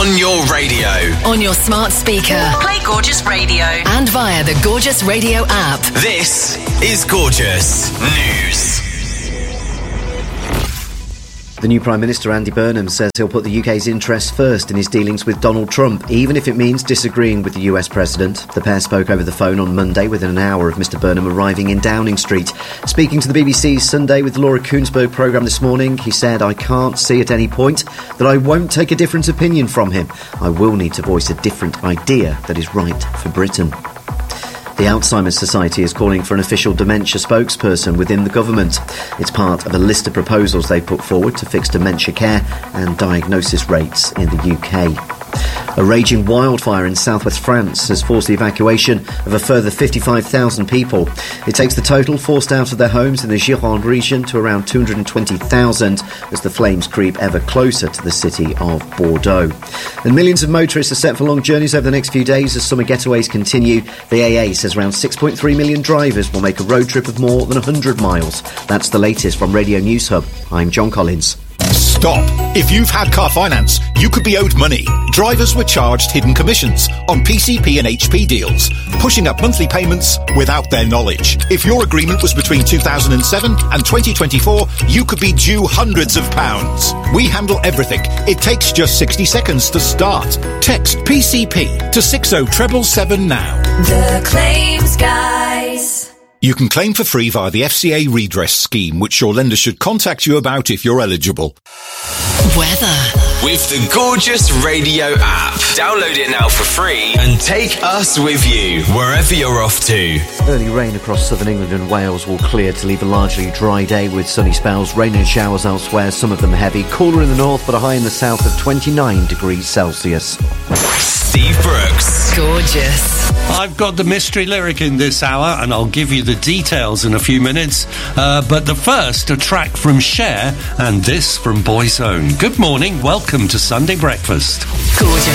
On your radio. On your smart speaker. Play Gorgeous Radio. And via the Gorgeous Radio app. This is Gorgeous News. The new Prime Minister, Andy Burnham, says he'll put the UK's interests first in his dealings with Donald Trump, even if it means disagreeing with the US President. The pair spoke over the phone on Monday within an hour of Mr Burnham arriving in Downing Street. Speaking to the BBC's Sunday with Laura Koonsberg programme this morning, he said, "I can't see at any point that I won't take a different opinion from him. I will need to voice a different idea that is right for Britain." The Alzheimer's Society is calling for an official dementia spokesperson within the government. It's part of a list of proposals they put forward to fix dementia care and diagnosis rates in the UK. A raging wildfire in southwest France has forced the evacuation of a further 55,000 people. It takes the total forced out of their homes in the Gironde region to around 220,000 as the flames creep ever closer to the city of Bordeaux. And millions of motorists are set for long journeys over the next few days as summer getaways continue. The AA says around 6.3 million drivers will make a road trip of more than 100 miles. That's the latest from Radio News Hub. I'm John Collins. Stop. If you've had car finance, you could be owed money. Drivers were charged hidden commissions on PCP and HP deals, pushing up monthly payments without their knowledge. If your agreement was between 2007 and 2024, you could be due hundreds of pounds. We handle everything. It takes just 60 seconds to start. Text PCP to 60777 now. The Claims Guys. You can claim for free via the FCA redress scheme, which your lender should contact you about if you're eligible. Weather. With the Gorgeous Radio app. Download it now for free and take us with you wherever you're off to. Early rain across southern England and Wales will clear to leave a largely dry day with sunny spells, rain and showers elsewhere, some of them heavy. Cooler in the north, but a high in the south of 29 degrees Celsius. Steve Brooks. Gorgeous. I've got the mystery lyric in this hour, and I'll give you the details in a few minutes. But the first, a track from Cher, and this from Boyzone. Good morning, welcome to Sunday Breakfast. Gorgeous.